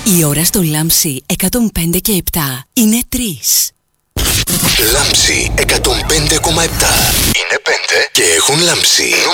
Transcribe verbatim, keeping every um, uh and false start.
Η ώρα στο Λάμψη εκατόν πέντε και επτά είναι τρεις. Λάμψη εκατόν πέντε κόμμα επτά. Είναι πέντε και έχουν λάμψει.